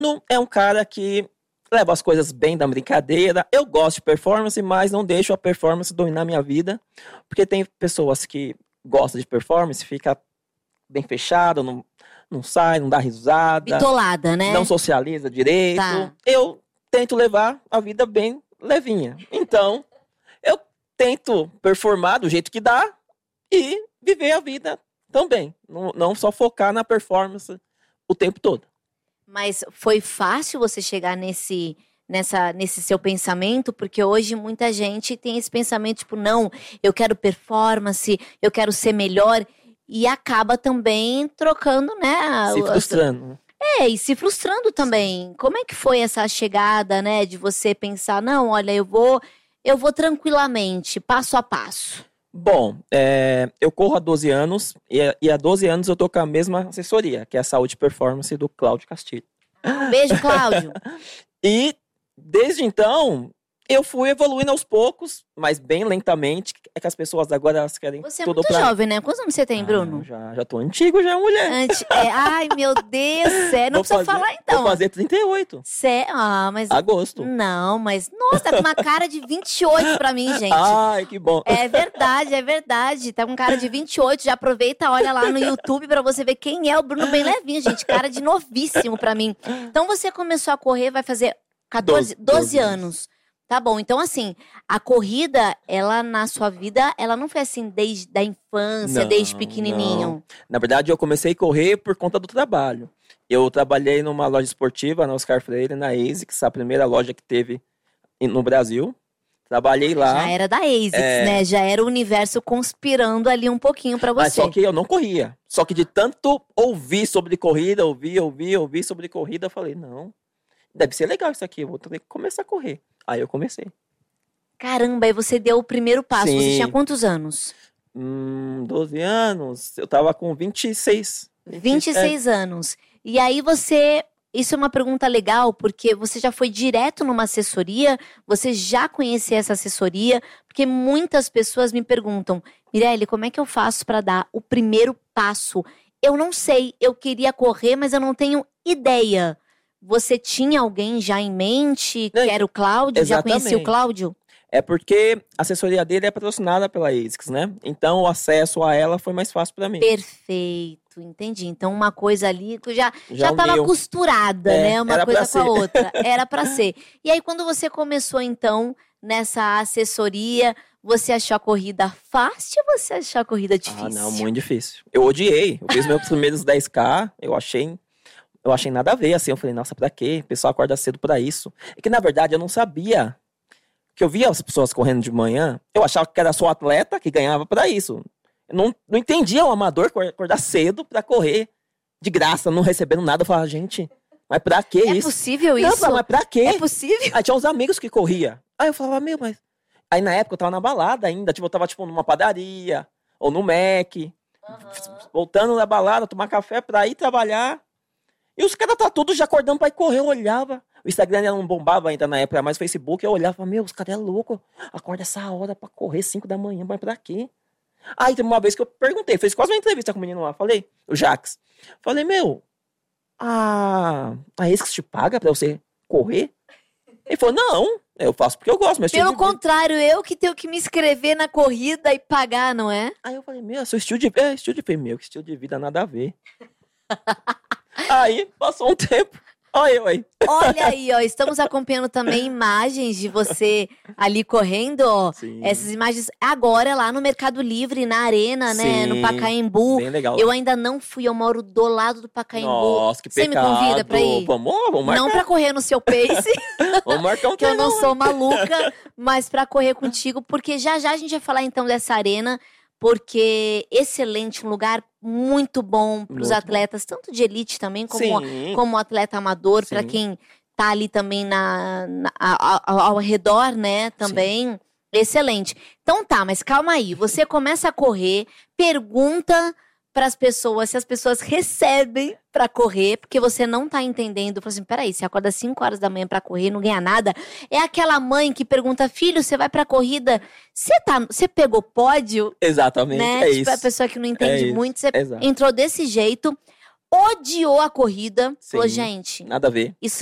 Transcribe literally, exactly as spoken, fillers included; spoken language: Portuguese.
Não é um cara que leva as coisas bem da brincadeira. Eu gosto de performance, mas não deixo a performance dominar minha vida. Porque tem pessoas que gostam de performance, fica bem fechado, não, não sai, não dá risada. Bitolada, né? Não socializa direito. Tá. Eu tento levar a vida bem levinha. Então, eu tento performar do jeito que dá e viver a vida também. Não, não só focar na performance o tempo todo. Mas foi fácil você chegar nesse, nessa, nesse seu pensamento? Porque hoje muita gente tem esse pensamento, tipo, não, eu quero performance, eu quero ser melhor. E acaba também trocando, né? Se frustrando. É, e se frustrando também. Como é que foi essa chegada, né? De você pensar, não, olha, eu vou, eu vou tranquilamente, passo a passo. Bom, é, eu corro há doze anos e, e há doze anos eu tô com a mesma assessoria, que é a Saúde e Performance do Cláudio Castilho. Um beijo, Cláudio. E desde então, eu fui evoluindo aos poucos, mas bem lentamente. É que as pessoas agora elas querem Você é tudo muito pra... jovem, né? Quantos anos você tem, Ah, Bruno? já, já tô antigo, já, mulher. Antes, é, ai, meu Deus, sério. Não Vou precisa fazer- falar, então. Vou fazer trinta e oito. Cé... Ah, mas... Agosto. Não, mas... Nossa, tá com uma cara de vinte e oito pra mim, gente. Ai, que bom. É verdade, é verdade. Tá com cara de vinte e oito. Já aproveita, olha lá no YouTube pra você ver quem é o Bruno Bem Levinho, gente. Cara de novíssimo pra mim. Então você começou a correr, vai fazer catorze, doze anos. Tá bom, então assim, a corrida, ela na sua vida, ela não foi assim desde a infância, Não, desde pequenininho. não. Na verdade, eu comecei a correr por conta do trabalho. Eu trabalhei numa loja esportiva, na Oscar Freire, na ASICS, a primeira loja que teve no Brasil. Trabalhei lá. Já era da ASICS, É. né? Já era o universo conspirando ali um pouquinho pra você. Mas só que eu não corria. Só que de tanto ouvir sobre corrida, ouvir, ouvir, ouvir sobre corrida, eu falei, não, deve ser legal isso aqui, eu vou ter que começar a correr. Aí eu comecei. Caramba, aí você deu o primeiro passo. Sim. Você tinha quantos anos? Hum, doze anos, eu tava com vinte e seis. vinte e seis anos. E aí você... Isso é uma pergunta legal, porque você já foi direto numa assessoria, você já conhecia essa assessoria, porque muitas pessoas me perguntam, Mirelle, como é que eu faço para dar o primeiro passo? Eu não sei, eu queria correr, mas eu não tenho ideia. Você tinha alguém já em mente, que Não, era o Cláudio? Já conhecia o exatamente. Cláudio? É porque a assessoria dele é patrocinada pela ASICS, né? Então o acesso a ela foi mais fácil pra mim. Perfeito, entendi. Então uma coisa ali que já Já já estava uniu. costurada, É, né? Uma era coisa pra com a ser. outra. Era pra ser. E aí quando você começou então nessa assessoria, você achou a corrida fácil ou você achou a corrida difícil? Ah, não, muito difícil. Eu odiei. Eu fiz meus primeiros dez K, eu achei, eu achei nada a ver, assim. Eu falei, nossa, pra quê? O pessoal acorda cedo pra isso. É que, na verdade, eu não sabia. Que eu via as pessoas correndo de manhã, eu achava que era só atleta que ganhava pra isso. Eu não, não entendia o amador acordar cedo pra correr de graça, não recebendo nada. Eu falava, gente, mas pra que É isso? possível Não, eu isso? falava, mas pra quê? É possível? Aí tinha uns amigos que corria. Aí eu falava, meu, mas... Aí na época eu tava na balada ainda, tipo, eu tava tipo numa padaria, ou no Mac, voltando da balada, tomar café pra ir trabalhar. E os caras tá tudo já acordando pra ir correr, eu olhava. O Instagram não bombava ainda na época, mas o Facebook, eu olhava, meu, os caras é louco, acorda essa hora pra correr, cinco da manhã, mas pra quê? Aí teve uma vez que eu perguntei, fez quase uma entrevista com o menino lá, falei, o Jax, falei, meu, a, a ASICS te paga pra você correr? Ele falou, não, eu faço porque eu gosto, mas Pelo contrário, eu que tenho que me inscrever na corrida e pagar, não é? Aí eu falei, meu, seu estilo de vida, é, estilo de vida, meu, que estilo de vida nada a ver. Aí, passou um tempo, olha eu aí. Olha aí, ó, estamos acompanhando também imagens de você ali correndo, ó. Sim. Essas imagens agora lá no Mercado Livre, na Arena, né, no Sim, Pacaembu. bem legal. Eu ainda não fui, eu moro do lado do Pacaembu. Nossa, que Você pecado. me convida pra ir? Vamos, vamos marcar. Não pra correr no seu pace, Vamos marcar um que eu não treino, sou maluca, mas pra correr contigo, porque já já a gente vai falar então dessa arena, porque excelente, um lugar muito bom pros Muito atletas, tanto de elite também, como, Sim. como atleta amador, pra Sim. quem tá ali também na, na- a- a- ao redor, né, também. Excelente. Então tá, mas calma aí. Você começa a correr, pergunta pras pessoas se as pessoas recebem pra correr, porque você não tá entendendo. Fala assim, peraí, você acorda às cinco horas da manhã pra correr, não ganha nada. É aquela mãe que pergunta, filho, você vai pra corrida, você tá, você pegou pódio? Exatamente, Né? é Tipo, isso. a pessoa que não entende É isso, muito, você exato. entrou desse jeito. odiou a corrida. Sim. Falou, gente, Nada a ver. isso